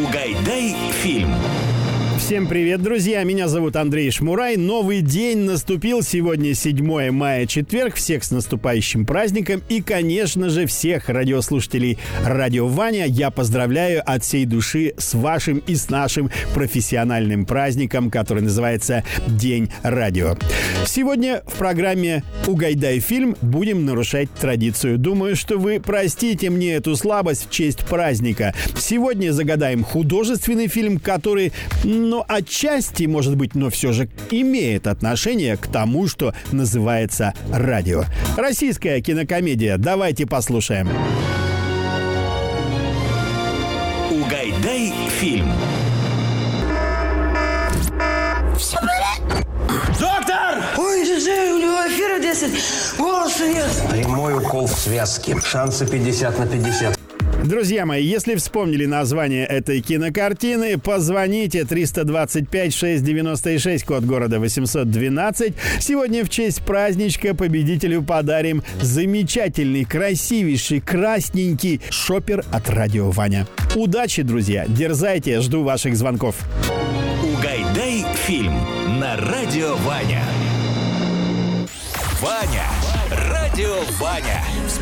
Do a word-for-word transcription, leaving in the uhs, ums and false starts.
Угайдай фильм. Всем привет, друзья! Меня зовут Андрей Шмурай. Новый день наступил. Сегодня седьмое мая, четверг. Всех с наступающим праздником. И, конечно же, всех радиослушателей Радио Ваня я поздравляю от всей души с вашим и с нашим профессиональным праздником, который называется День радио. Сегодня в программе «Угайдай фильм» будем нарушать традицию. Думаю, что вы простите мне эту слабость в честь праздника. Сегодня загадаем художественный фильм, который... но отчасти, может быть, но все же имеет отношение к тому, что называется радио. Российская кинокомедия. Давайте послушаем. Угайдай фильм. Доктор! Ой, Джей, у него эфира десять, голоса нет. Прямой укол в связке. Шансы пятьдесят на пятьдесят. Друзья мои, если вспомнили название этой кинокартины, позвоните триста двадцать пять шестьсот девяносто шесть, код города восемьсот двенадцать. Сегодня в честь праздничка победителю подарим замечательный, красивейший, красненький шопер от Радио Ваня. Удачи, друзья! Дерзайте, жду ваших звонков. Угайдай фильм на Радио Ваня. Ваня. Радио Ваня.